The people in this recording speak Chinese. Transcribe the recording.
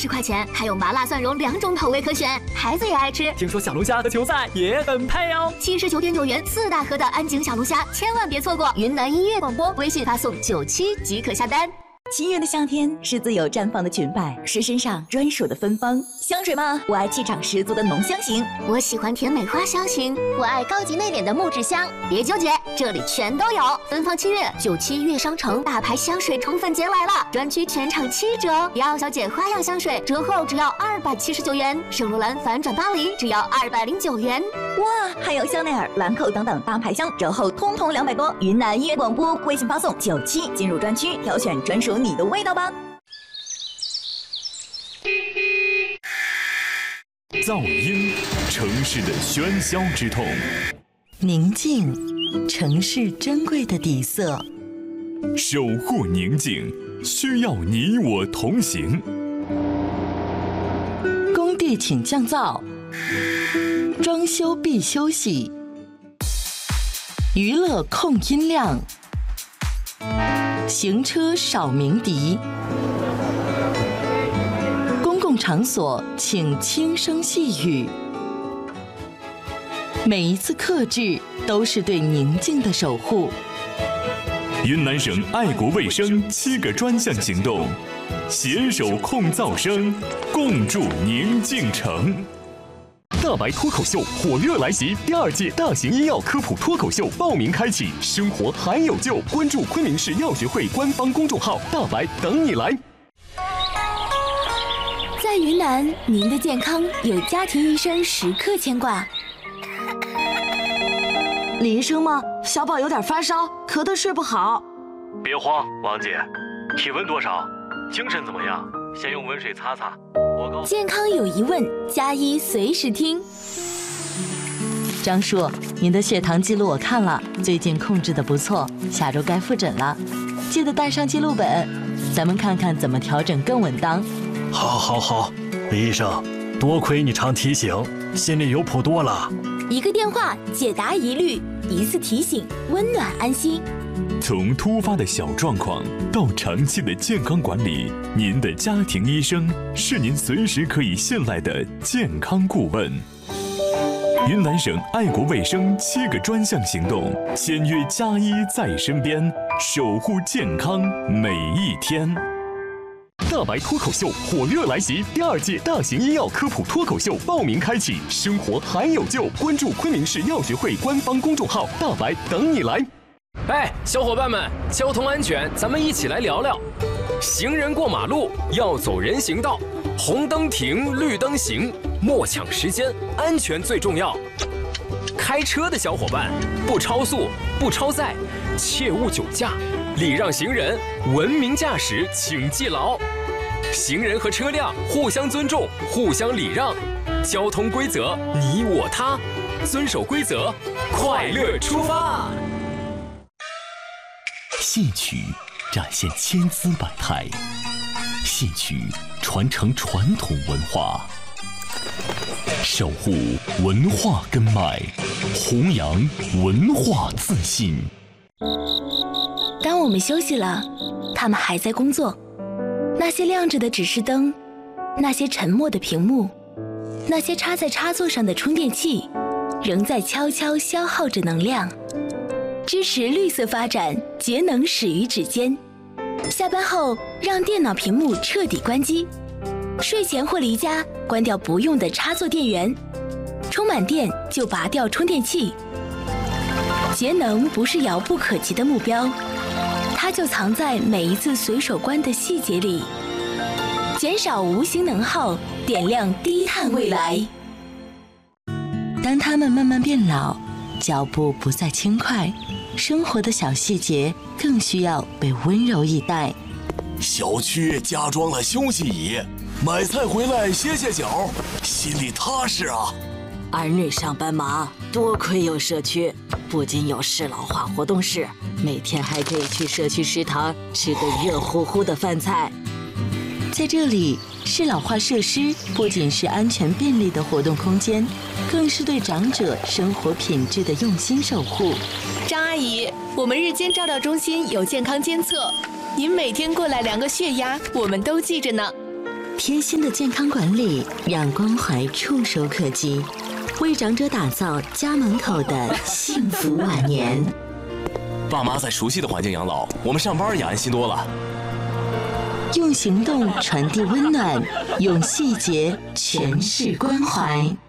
20块钱，还有麻辣蒜蓉2种口味可选，孩子也爱吃。 听说小龙虾和球菜也很配哦 ，79.9元4大盒的安井小龙虾，千万别错过！云南音乐广播微信发送97即可下单。 7月的夏天是自由绽放的裙摆，是身上专属的芬芳。香水吗？我爱气场十足的浓香型， 我喜欢甜美花香型，我爱高级内敛的木质香。别纠结，这里全都有。芬芳7月，97月商城大牌香水宠粉节来了，专区全场7折。迪奥小姐花样香水折后只要279元，圣罗兰反转巴黎只要209元。 哇，还有香奈儿、兰蔻等等大牌香折后通通200多。云南音乐广播微信发送97进入专区，挑选专属你的味道吧。 噪音，城市的喧嚣之痛； 宁静，城市珍贵的底色。 守护宁静，需要你我同行。 工地请降噪，装修必休息。娱乐控音量，行车少鸣笛。公共场所请轻声细语。每一次克制都是对宁静的守护。 云南省爱国卫生7个专项行动，携手控噪声，共筑宁静城。 大白脱口秀火热来袭，第2届大型医药科普脱口秀报名开启，生活还有救，关注昆明市药学会官方公众号，大白等你来。 在云南，您的健康有家庭医生时刻牵挂。 李医生吗？小宝有点发烧，咳得睡不好。 别慌，王姐，体温多少？精神怎么样？先用温水擦擦。 健康有疑问，加医随时听。 张叔，您的血糖记录我看了，最近控制得不错，下周该复诊了，记得带上记录本，咱们看看怎么调整更稳当。 好，李医生，多亏你常提醒，心里有谱多了。 一个电话解答疑虑，一次提醒温暖安心。 从突发的小状况到长期的健康管理，您的家庭医生是您随时可以信赖的健康顾问。云南省爱国卫生7个专项行动，签约加医在身边，守护健康每一天。 大白脱口秀火热来袭，第2届大型医药科普脱口秀报名开启，生活还有救，关注昆明市药学会官方公众号，大白等你来。 哎，小伙伴们，交通安全，咱们一起来聊聊。行人过马路要走人行道，红灯停，绿灯行，莫抢时间，安全最重要。开车的小伙伴，不超速，不超载，切勿酒驾，礼让行人，文明驾驶，请记牢。行人和车辆互相尊重，互相礼让，交通规则你我他，遵守规则，快乐出发。 戏曲展现千姿百态，戏曲传承传统文化，守护文化根脉，弘扬文化自信。 当我们休息了，他们还在工作。那些亮着的指示灯，那些沉默的屏幕，那些插在插座上的充电器，仍在悄悄消耗着能量。支持绿色发展，节能始于指尖。下班后，让电脑屏幕彻底关机。睡前或离家，关掉不用的插座电源。充满电就拔掉充电器。节能不是遥不可及的目标，它就藏在每一次随手关的细节里。减少无形能耗，点亮低碳未来。 当他们慢慢变老，脚步不再轻快，生活的小细节更需要被温柔以待。 小区加装了休息椅，买菜回来歇歇脚，心里踏实啊。 儿女上班忙，多亏有社区，不仅有适老化活动室，每天还可以去社区食堂吃个热乎乎的饭菜。 在这里，适老化设施不仅是安全便利的活动空间，更是对长者生活品质的用心守护。 张阿姨，我们日间照料中心有健康监测，您每天过来量个血压，我们都记着呢。 贴心的健康管理让关怀触手可及，为长者打造家门口的幸福晚年。 爸妈在熟悉的环境养老，我们上班也安心多了。 用行动传递温暖，用细节诠释关怀。